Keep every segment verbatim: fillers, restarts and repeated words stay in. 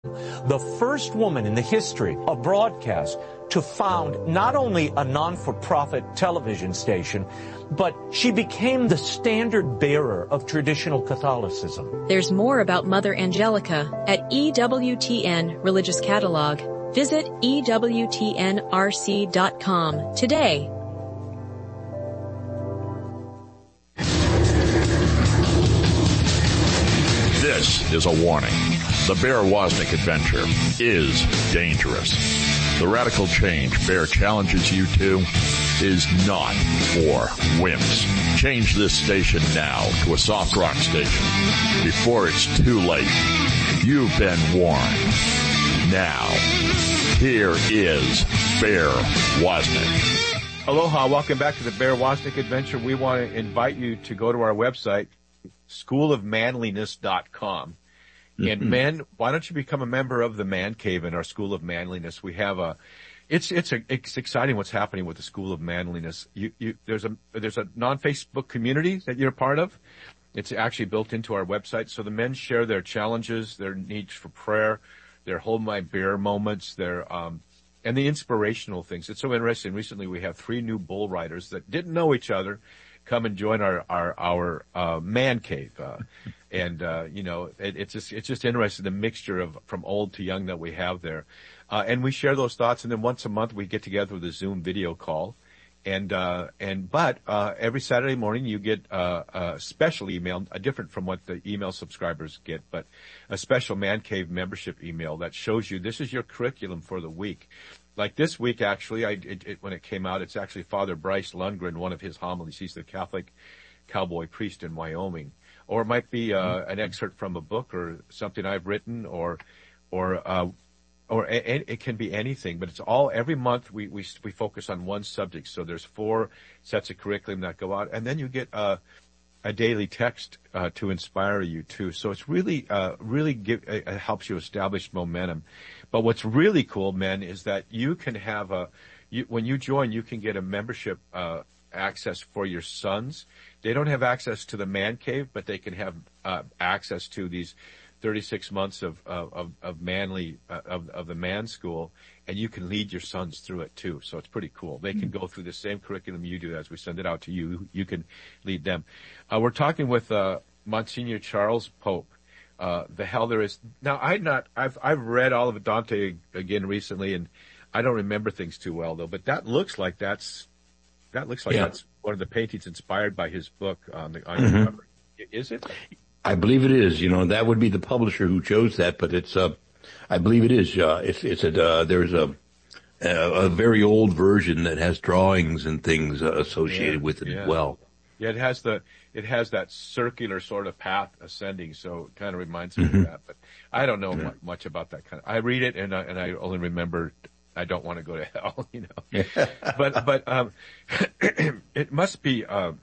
The first woman in the history of broadcast to found not only a non-for-profit television station, but she became the standard bearer of traditional Catholicism. There's more about Mother Angelica at E W T N Religious Catalog. Visit E W T N R C dot com today. This is a warning. The Bear Wozniak adventure is dangerous. The radical change Bear challenges you to is not for wimps. Change this station now to a soft rock station before it's too late. You've been warned. Now, here is Bear Wozniak. Aloha, welcome back to the Bear Wozniak adventure. We want to invite you to go to our website, school of manliness dot com. And men, why don't you become a member of the Man Cave in our School of Manliness? We have a, it's, it's a, it's exciting what's happening with the School of Manliness. You, you, there's a, there's a non-Facebook community that you're a part of. It's actually built into our website. So the men share their challenges, their needs for prayer, their hold my bear moments, their, um, and the inspirational things. It's so interesting. Recently we have three new bull riders that didn't know each other come and join our, our, our, uh, Man Cave. Uh, And, uh, you know, it, it's just, it's just interesting, the mixture of from old to young that we have there. Uh, and we share those thoughts. And then once a month we get together with a Zoom video call. And, uh, and, but, uh, every Saturday morning you get, uh, a special email, uh, different from what the email subscribers get, but a special Man Cave membership email that shows you this is your curriculum for the week. Like this week, actually, I, it, it, when it came out, it's actually Father Bryce Lundgren, one of his homilies. He's the Catholic cowboy priest in Wyoming. Or it might be uh, an excerpt from a book or something I've written, or, or, uh, or a, a, it can be anything. But it's all every month we we we focus on one subject. So there's four sets of curriculum that go out, and then you get uh, a daily text uh, to inspire you too. So it's really uh, really give, it helps you establish momentum. But what's really cool, men, is that you can have a you, when you join, you can get a membership uh, access for your sons. They don't have access to the Man Cave, but they can have uh, access to these thirty-six months of of, of manly uh, of, of the Man School, and you can lead your sons through it too. So it's pretty cool. They can go through the same curriculum you do as we send it out to you. You can lead them. Uh, we're talking with uh, Monsignor Charles Pope. Uh, the hell there is now. I not I've I've read all of Dante again recently, and I don't remember things too well though. But that looks like that's that looks like yeah. that's one of the paintings inspired by his book on the on mm-hmm. your cover. Is it? I believe it is. You know, that would be the publisher who chose that, but it's uh I believe it is. Uh, it's it's a uh, there's a, a a very old version that has drawings and things uh, associated yeah, with it yeah. as well. Yeah, it has the it has that circular sort of path ascending, so it kind of reminds me mm-hmm. of that. But I don't know yeah. much about that kind of. I read it and I, and I only remember. I don't want to go to hell, you know. but but um, it must be uh,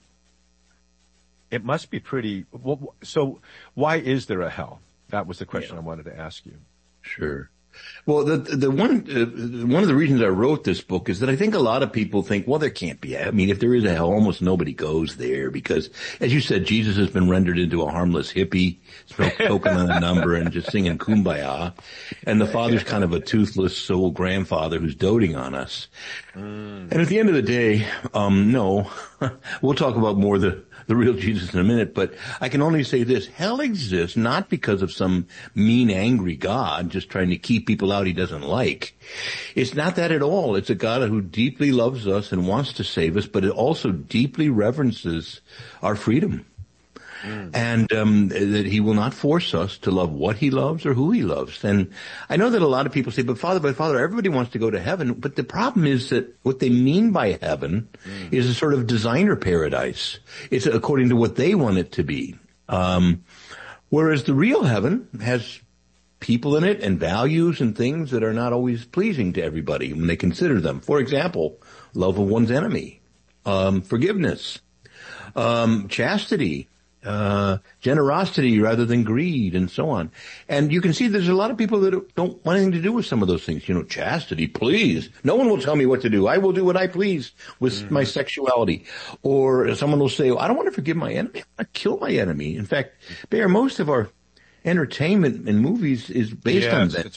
it must be pretty. Well, so why is there a hell? That was the question yeah. I wanted to ask you. Sure. Well, the the one uh, one of the reasons I wrote this book is that I think a lot of people think, well, there can't be. I mean, if there is a hell, almost nobody goes there because, as you said, Jesus has been rendered into a harmless hippie, smoking on a number and just singing Kumbaya, and the Father's kind of a toothless old grandfather who's doting on us. Mm. And at the end of the day, um, no, we'll talk about more the. the real Jesus in a minute, but I can only say this. Hell exists not because of some mean, angry God just trying to keep people out he doesn't like. It's not that at all. It's a God who deeply loves us and wants to save us, but it also deeply reverences our freedom. Mm. And um that he will not force us to love what he loves or who he loves. And I know that a lot of people say, but Father, but Father, everybody wants to go to heaven. But the problem is that what they mean by heaven mm. is a sort of designer paradise. It's according to what they want it to be. Um whereas the real heaven has people in it and values and things that are not always pleasing to everybody when they consider them. For example, love of one's enemy, um forgiveness, um chastity, uh, generosity rather than greed, and so on. And you can see there's a lot of people that don't want anything to do with some of those things. You know, chastity, please. No one will tell me what to do. I will do what I please with mm-hmm. my sexuality. Or someone will say, well, I don't want to forgive my enemy. I want to kill my enemy. In fact, Bear, most of our entertainment and movies is based yeah, on it's, that. it's